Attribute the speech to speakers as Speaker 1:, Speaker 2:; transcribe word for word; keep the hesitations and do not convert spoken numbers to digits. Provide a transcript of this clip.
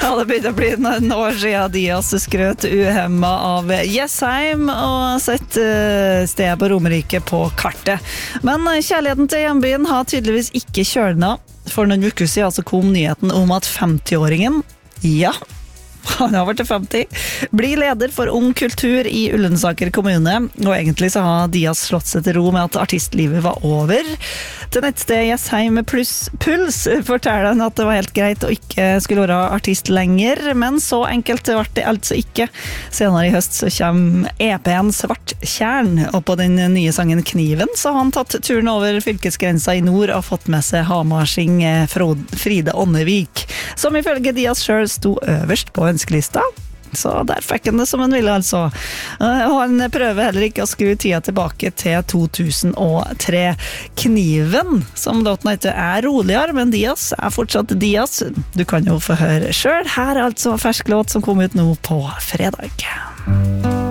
Speaker 1: Ja, det begynner å bli noen år siden Diaz skrøt uhemmet av Jessheim og sett stedet på Romerike på kartet. Men kjærligheten til hjembyen har tydeligvis ikke kjølnet. For noen uker siden så kom nyheten om at femti-åringen, ja, han har vært femti, blir leder for Ung Kultur i Ullensaker kommune, og egentlig så har Diaz slått seg til ro med at artistlivet var over. Til nettstedet Jessheim pluss puls forteller han at det var helt greit å ikke skulle være artist lenger, men så enkelt ble det altså ikke. Senere i høst så kommer E P-en Svart Tjern, og på den nye sangen Kniven så har han tatt turen over fylkesgrensa i nord og fått med seg Hamarsing Fride Ånnevik, som ifølge Diaz selv sto øverst på ønskelista. Så der fikk han det som han ville, altså. Og han prøver heller ikke å skru tida tilbake til to tusen og tre. Kniven, som låten heter, er roligere, men Diaz er fortsatt Diaz. Du kan jo få høre selv. Her er altså fersk låt som kom ut nå på fredag.